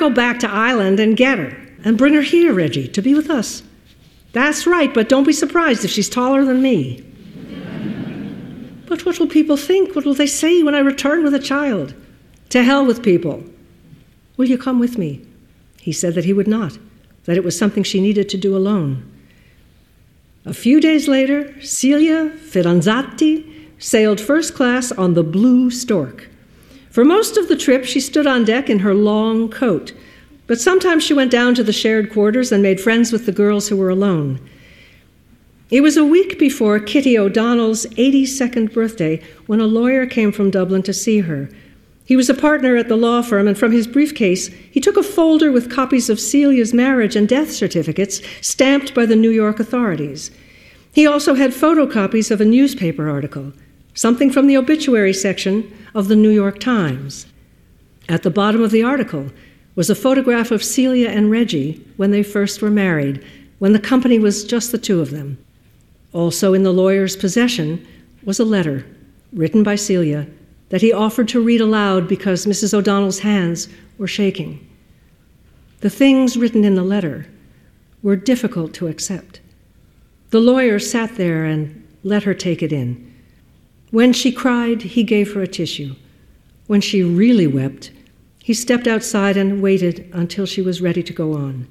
Go back to Island and get her, and bring her here, Reggie, to be with us. That's right, but don't be surprised if she's taller than me. But what will people think? What will they say when I return with a child? To hell with people. Will you come with me? He said that he would not, that it was something she needed to do alone. A few days later, Celia Fidanzati sailed first class on the Blue Stork. For most of the trip, she stood on deck in her long coat, but sometimes she went down to the shared quarters and made friends with the girls who were alone. It was a week before Kitty O'Donnell's 82nd birthday when a lawyer came from Dublin to see her. He was a partner at the law firm, and from his briefcase, he took a folder with copies of Celia's marriage and death certificates stamped by the New York authorities. He also had photocopies of a newspaper article, something from the obituary section of the New York Times. At the bottom of the article was a photograph of Celia and Reggie when they first were married, when the company was just the two of them. Also in the lawyer's possession was a letter written by Celia that he offered to read aloud because Mrs. O'Donnell's hands were shaking. The things written in the letter were difficult to accept. The lawyer sat there and let her take it in. When she cried, he gave her a tissue. When she really wept, he stepped outside and waited until she was ready to go on.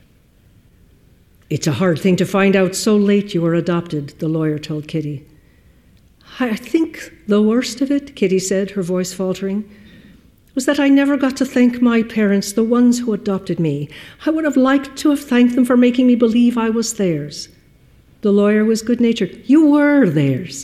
It's a hard thing to find out so late you were adopted, the lawyer told Kitty. I think the worst of it, Kitty said, her voice faltering, was that I never got to thank my parents, the ones who adopted me. I would have liked to have thanked them for making me believe I was theirs. The lawyer was good-natured. You were theirs.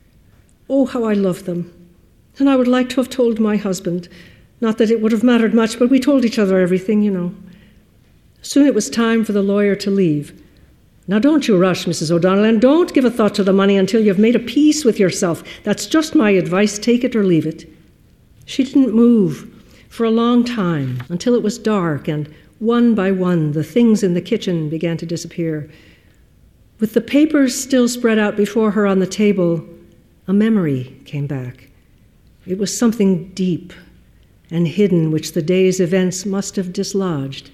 Oh, how I loved them. And I would like to have told my husband. Not that it would have mattered much, but we told each other everything, you know. Soon it was time for the lawyer to leave. Now don't you rush, Mrs. O'Donnell, and don't give a thought to the money until you've made a peace with yourself. That's just my advice. Take it or leave it. She didn't move for a long time until it was dark, and one by one the things in the kitchen began to disappear. With the papers still spread out before her on the table, a memory came back. It was something deep and hidden which the day's events must have dislodged.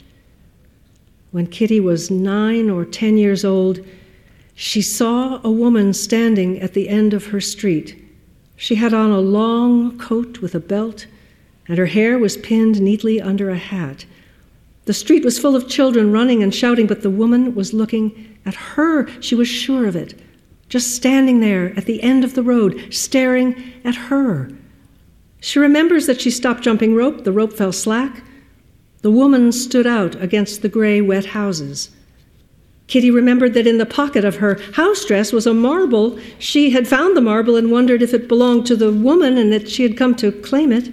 When Kitty was 9 or 10 years old, she saw a woman standing at the end of her street. She had on a long coat with a belt, and her hair was pinned neatly under a hat. The street was full of children running and shouting, but the woman was looking at her. She was sure of it, just standing there at the end of the road, staring at her. She remembers that she stopped jumping rope. The rope fell slack. The woman stood out against the gray, wet houses. Kitty remembered that in the pocket of her house dress was a marble. She had found the marble and wondered if it belonged to the woman and that she had come to claim it.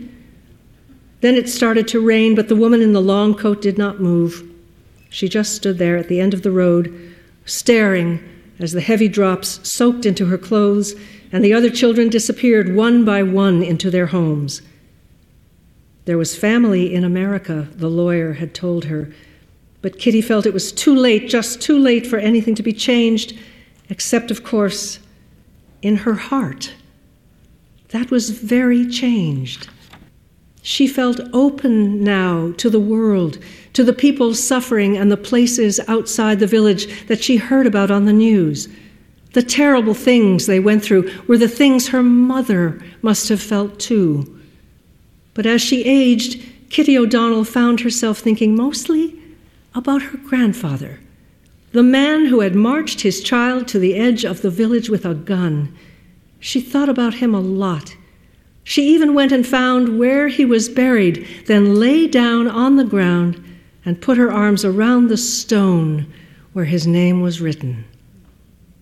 Then it started to rain, but the woman in the long coat did not move. She just stood there at the end of the road, staring as the heavy drops soaked into her clothes and the other children disappeared one by one into their homes. There was family in America, the lawyer had told her, but Kitty felt it was too late, just too late for anything to be changed, except, of course, in her heart. That was very changed. She felt open now to the world, to the people suffering and the places outside the village that she heard about on the news. The terrible things they went through were the things her mother must have felt too. But as she aged, Kitty O'Donnell found herself thinking mostly about her grandfather, the man who had marched his child to the edge of the village with a gun. She thought about him a lot. She even went and found where he was buried, then lay down on the ground and put her arms around the stone where his name was written.